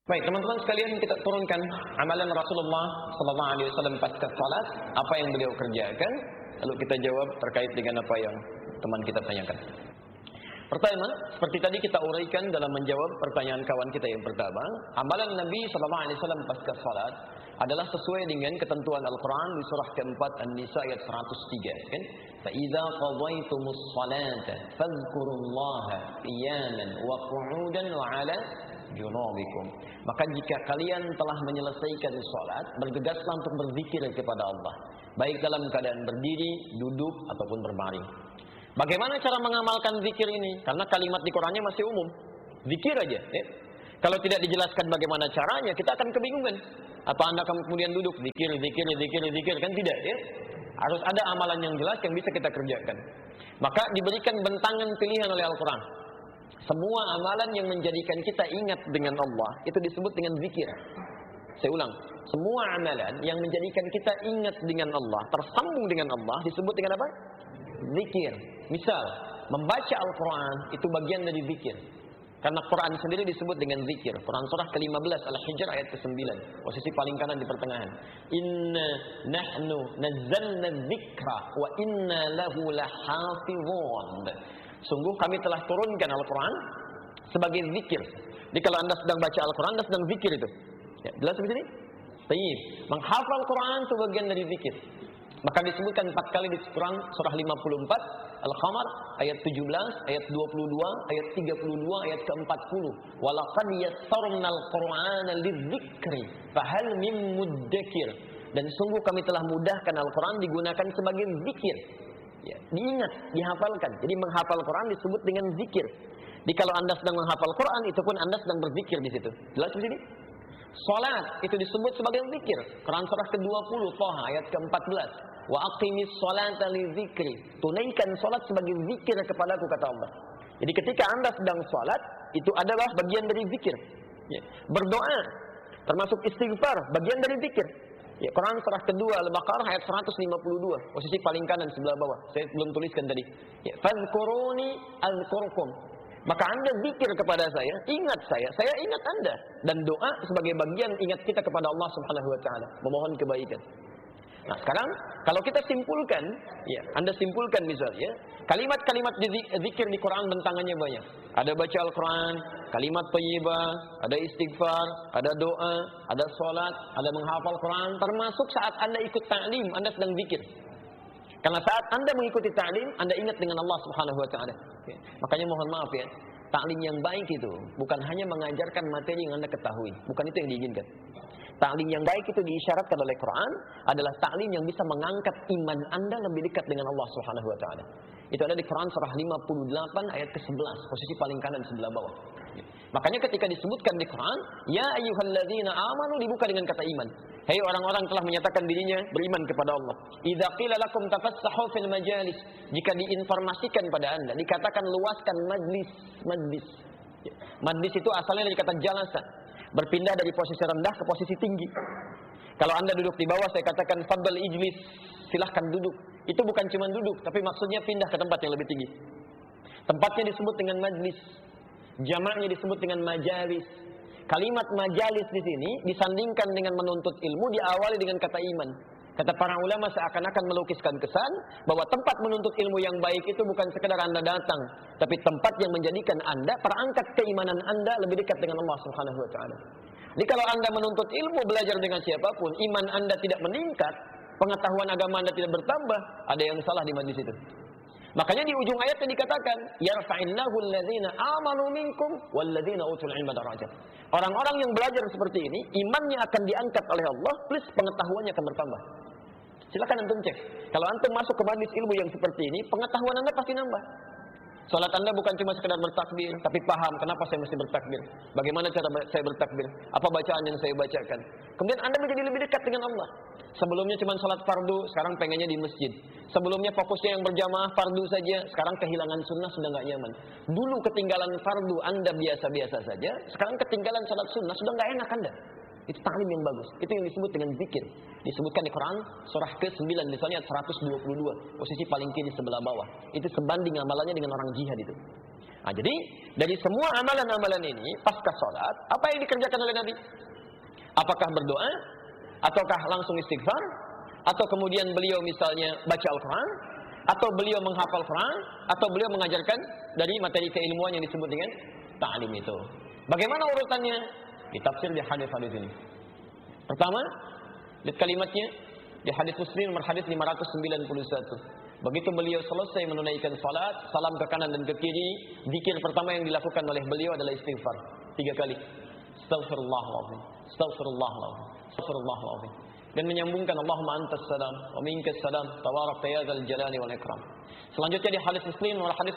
Baik, teman-teman sekalian, kita turunkan amalan Rasulullah SAW pasca salat, apa yang beliau kerjakan, lalu kita jawab terkait dengan apa yang teman kita tanyakan. Pertama, seperti tadi kita uraikan dalam menjawab pertanyaan kawan kita yang pertama, amalan Nabi SAW pasca salat adalah sesuai dengan ketentuan Al-Quran di surah keempat An-Nisa ayat 103, kan? فَإِذَا قَضَيْتُمُ الصَّلَاةَ فَاذْكُرُوا اللَّهَ قِيَامًا وَقُعُودًا وَعَلَى جُنُوبِكُمْ. Maka jika kalian telah menyelesaikan salat, bergegaslah untuk berzikir kepada Allah, baik dalam keadaan berdiri, duduk ataupun berbaring. Bagaimana cara mengamalkan zikir ini? Karena kalimat di Qurannya masih umum, zikir aja, ya. Kalau tidak dijelaskan bagaimana caranya, kita akan kebingungan. Apa Anda kemudian duduk zikir, kan tidak, ya? Harus ada amalan yang jelas yang bisa kita kerjakan. Maka diberikan bentangan pilihan oleh Al-Quran. Semua amalan yang menjadikan kita ingat dengan Allah itu disebut dengan zikir. Saya ulang, semua amalan yang menjadikan kita ingat dengan Allah, tersambung dengan Allah, disebut dengan apa? Zikir. Misal, membaca Al-Quran itu bagian dari zikir. Karena Quran sendiri disebut dengan zikir. Quran surah ke-15 Al-Hijr ayat ke-9, posisi paling kanan di pertengahan. Inna nahnu nazzalna dzikra wa inna lahu lahafizun. Sungguh kami telah turunkan Al-Quran sebagai zikir. Jadi kalau Anda sedang baca Al-Quran, Anda sedang zikir itu. Ya, jelas begini? Tayyib. Menghafal Quran itu bagian dari zikir. Maka disebutkan 4 kali di Quran surah 54 Al-Qamar ayat 17, ayat 22, ayat 32, ayat ke-40. Walaqad yassarnal Qur'ana lidzikri fahal mim muddakir. Dan sungguh kami telah mudahkan Al-Quran digunakan sebagai zikir. Ya, diingat, dihafalkan. Jadi menghafal Quran disebut dengan zikir. Jadi kalau Anda sedang menghafal Quran, itu pun Anda sedang berzikir di situ. Jelas di sini? Salat itu disebut sebagai zikir. Quran surah ke-20 Thaha ayat ke-14. Wa aqimis salata li dzikri. Tunaikan salat sebagai zikir kepadaku, kata Allah. Jadi ketika Anda sedang salat, itu adalah bagian dari zikir. Ya. Berdoa termasuk istighfar, bagian dari zikir. Ya, Quran surah kedua Al-Baqarah ayat 152, posisi paling kanan sebelah bawah. Saya belum tuliskan tadi. Ya, fadhkuruni azkurkum. Maka Anda zikir kepada saya ingat Anda. Dan doa sebagai bagian ingat kita kepada Allah Subhanahu wa taala, memohon kebaikan. Nah, sekarang kalau kita simpulkan, ya, Anda simpulkan misalnya, kalimat-kalimat zikir di Quran bentangannya banyak. Ada baca Al-Quran, kalimat thayyibah, ada istighfar, ada doa, ada salat, ada menghafal Quran, termasuk saat Anda ikut ta'lim, Anda sedang zikir. Karena saat Anda mengikuti ta'lim, Anda ingat dengan Allah Subhanahu wa taala. Ya. Makanya mohon maaf ya, ta'lim yang baik itu bukan hanya mengajarkan materi yang Anda ketahui, bukan itu yang diinginkan. Ta'lim yang baik itu diisyaratkan oleh Quran adalah ta'lim yang bisa mengangkat iman Anda lebih dekat dengan Allah Subhanahu wa taala. Itu ada di Quran surah 58 ayat ke-11, posisi paling kanan sebelah bawah. Makanya ketika disebutkan di Quran, ya ayyuhalladzina amanu, dibuka dengan kata iman. Hei orang-orang telah menyatakan dirinya beriman kepada Allah. Idza qila lakum tafassahu fil majalis, jika diinformasikan pada Anda, dikatakan luaskan majlis. Majlis itu asalnya dari kata jalasa, berpindah dari posisi rendah ke posisi tinggi. Kalau Anda duduk di bawah, saya katakan fadl ijlis, silahkan duduk. Itu bukan cuma duduk, tapi maksudnya pindah ke tempat yang lebih tinggi. Tempatnya disebut dengan majlis, jamaknya disebut dengan majalis. Kalimat majalis di sini disandingkan dengan menuntut ilmu, diawali dengan kata iman. Kata para ulama seakan-akan melukiskan kesan bahwa tempat menuntut ilmu yang baik itu bukan sekedar Anda datang, tapi tempat yang menjadikan Anda, perangkat keimanan Anda lebih dekat dengan Allah Subhanahu wa taala. Jadi kalau Anda menuntut ilmu, belajar dengan siapapun, iman Anda tidak meningkat, pengetahuan agama Anda tidak bertambah, ada yang salah di majlis itu. Makanya di ujung ayatnya dikatakan, yarfa'illahu alladhina amanu minkum walladhina utul ilma darajat. Orang-orang yang belajar seperti ini, imannya akan diangkat oleh Allah, plus pengetahuannya akan bertambah. Silakan antum cek. Kalau antum masuk ke majlis ilmu yang seperti ini, pengetahuan Anda pasti nambah. Salat Anda bukan cuma sekedar bertakbir, tapi paham kenapa saya mesti bertakbir, bagaimana cara saya bertakbir, apa bacaan yang saya bacakan. Kemudian Anda menjadi lebih dekat dengan Allah. Sebelumnya cuma salat fardu, sekarang pengennya di masjid. Sebelumnya fokusnya yang berjamaah fardu saja, sekarang kehilangan sunnah sudah nggak nyaman. Dulu ketinggalan fardu Anda biasa-biasa saja, sekarang ketinggalan salat sunnah sudah nggak enak Anda. Itu ta'lim yang bagus. Itu yang disebut dengan zikir. Disebutkan di Quran surah ke-9 misalnya 122, posisi paling kiri sebelah bawah. Itu sebanding amalannya dengan orang jihad itu. Nah, jadi dari semua amalan-amalan ini pasca salat, apa yang dikerjakan oleh Nabi? Apakah berdoa? Ataukah langsung istighfar? Atau kemudian beliau misalnya baca Al-Quran? Atau beliau menghafal Quran? Atau beliau mengajarkan dari materi keilmuan yang disebut dengan ta'lim itu? Bagaimana urutannya? Ditafsir di hadis-hadis ini. Pertama, lihat kalimatnya di hadis Muslim nomor hadis 591. Begitu beliau selesai menunaikan salat, salam ke kanan dan ke kiri, zikir pertama yang dilakukan oleh beliau adalah istighfar 3 kali. Astaghfirullahaladzim, astaghfirullahaladzim, astaghfirullahaladzim. Dan menyambungkan Allahumma antas salam wa minkas salam tabarakta ya dzal jalali wal ikram. Selanjutnya di hadis Muslim nomor hadis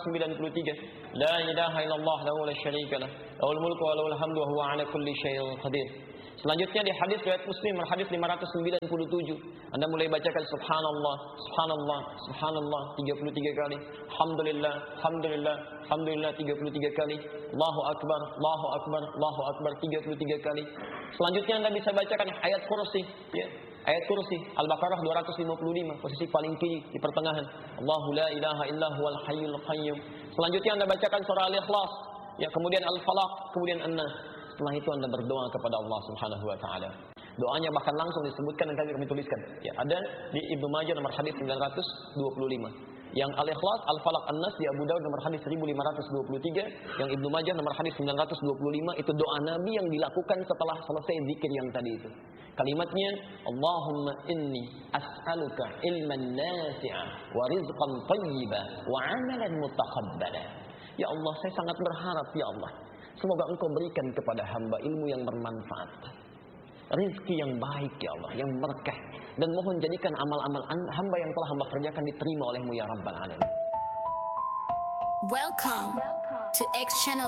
593, la ilaha illallah lahu la syarika lah, lahul mulku wa lahul hamdu wa huwa ala kulli syai'in qadir. Selanjutnya di hadis riwayat Muslim nomor hadis 597, Anda mulai bacakan subhanallah, subhanallah, subhanallah 33 kali, alhamdulillah, alhamdulillah, alhamdulillah 33 kali, Allahu akbar, Allahu akbar, Allahu akbar 33 kali. Selanjutnya Anda bisa bacakan ayat kursi, ya. Ayat kursi Al-Baqarah 255, posisi paling kiri di pertengahan. Allahu la ilaha illa huwal hayyul qayyum. Selanjutnya Anda bacakan surah Al-Ikhlas, ya, kemudian Al-Falaq, kemudian An-Nas. Setelah itu Anda berdoa kepada Allah Subhanahu wa taala. Doanya bahkan langsung disebutkan dan kami tuliskan. Ya, ada di Ibnu Majah nomor hadis 925. Yang Al-Ikhlas, Al-Falaq, An-Nas di Abu Daud nomor hadis 1523, yang Ibnu Majah nomor hadis 925 itu doa Nabi yang dilakukan setelah selesai zikir yang tadi itu. Kalimatnya, Allahumma inni as'aluka ilman nafi'a wa rizqan thayyiba wa 'amalan mutaqabbala. Ya Allah, saya sangat berharap ya Allah, semoga Engkau berikan kepada hamba ilmu yang bermanfaat, rizki yang baik ya Allah, yang berkah, dan mohon jadikan amal-amal hamba yang telah hamba kerjakan diterima olehmu ya Rabbal Alamin. Welcome to X Channel.